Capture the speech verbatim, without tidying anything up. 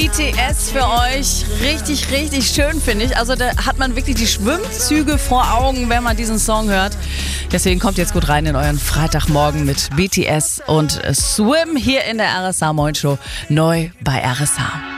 B T S für euch. Richtig, richtig schön, finde ich. Also da hat man wirklich die Schwimmzüge vor Augen, wenn man diesen Song hört. Deswegen kommt jetzt gut rein in euren Freitagmorgen mit B T S und Swim hier in der R S A Morning Show. Neu bei R S A.